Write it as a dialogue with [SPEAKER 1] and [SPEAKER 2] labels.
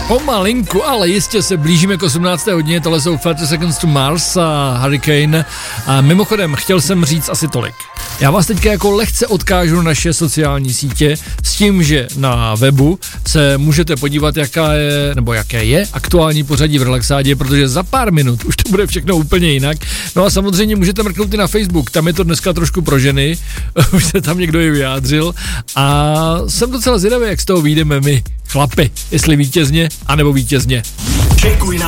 [SPEAKER 1] Pomalinku, ale jistě se blížíme k 18. hodině, tohle jsou 30 Seconds to Mars a Hurricane. A mimochodem, chtěl jsem říct asi tolik. Já vás teďka jako lehce odkážu na naše sociální sítě s tím, že na webu se můžete podívat, jaké je aktuální pořadí v Relaxádě, protože za pár minut už to bude všechno úplně jinak. No a samozřejmě můžete mrknout i na Facebook, tam je to dneska trošku pro ženy, už se tam někdo i vyjádřil a jsem docela zvědavý, jak z toho vyjdeme my, chlapi, jestli vítězně, anebo vítězně.